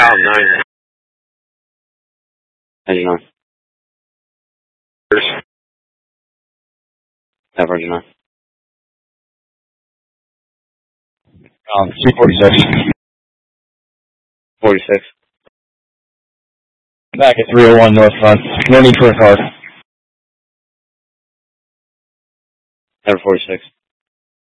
Pound 9. Engine on. Have engine on. 346. 46. Back at 301 north front. No need for a car. Have 46.